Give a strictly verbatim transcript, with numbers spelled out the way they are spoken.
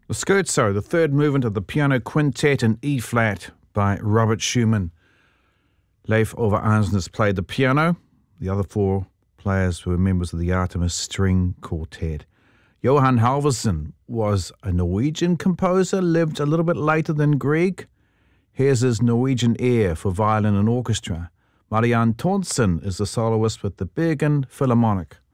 The Scherzo, the third movement of the piano quintet in E-flat by Robert Schumann. Leif Ove Ansnes played the piano. The other four players were members of the Artemis String Quartet. Johan Halvorsen was a Norwegian composer, lived a little bit later than Grieg. Here's his Norwegian air for violin and orchestra. Marianne Tonsen is the soloist with the Bergen Philharmonic.